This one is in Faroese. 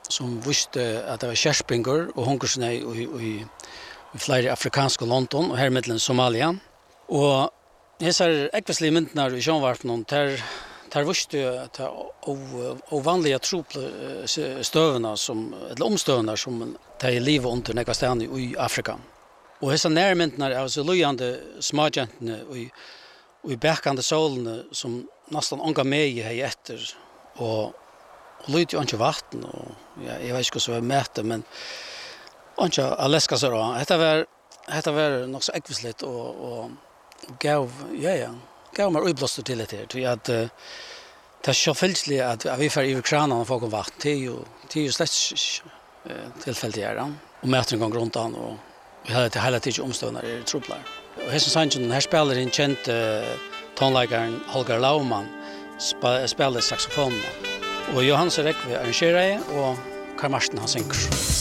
som visste att det var kärspringar och hungersnöd i flera afrikanska London och här mellan Somalia. Och dessa ekvisliga myndnar i sjönvarpen där visste att ovanliga stövna eller omstövna som tar i liv under några ställen i Afrika. Och dessa närmyndnar är så lojande smågentene och i bäckande solen som nästan ångar med i efter och lite ju inte vatten och jag vet inte så jag mäter men inte alaska så då. Det var nog så ekvisligt och gav mig uppblåst till det till att det är så fältsligt att vi får i kranen och få vatten det är ju slätt tillfälligt här och mäter en gång runt an och vi hade hela tiden omståndar i trupplar. Och här spelar en känd tonläggaren Holger Laumann spelar saxofon. Och Johannes Rekve arrangerar och Karl Marsten han synger.